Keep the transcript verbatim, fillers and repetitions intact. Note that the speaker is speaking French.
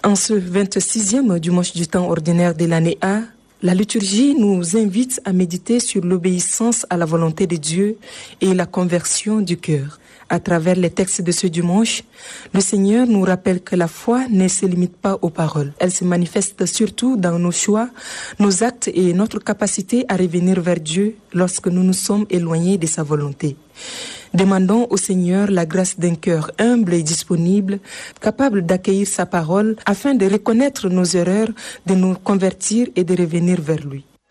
En ce vingt-sixième dimanche du temps ordinaire de l'année A, la liturgie nous invite à méditer sur l'obéissance à la volonté de Dieu et la conversion du cœur. À travers les textes de ce dimanche, le Seigneur nous rappelle que la foi ne se limite pas aux paroles. Elle se manifeste surtout dans nos choix, nos actes et notre capacité à revenir vers Dieu lorsque nous nous sommes éloignés de sa volonté. Demandons au Seigneur la grâce d'un cœur humble et disponible, capable d'accueillir sa parole afin de reconnaître nos erreurs, de nous convertir et de revenir vers lui.